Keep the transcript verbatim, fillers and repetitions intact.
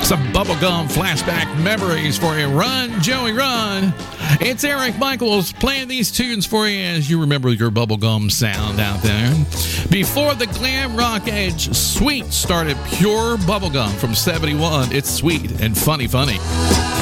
Some bubblegum flashback memories for you. Run, Joey, run. It's Eric Michaels playing these tunes for you as you remember your bubblegum sound out there. Before the glam rock age, Sweet started pure bubblegum from seventy-one. It's sweet and funny, funny.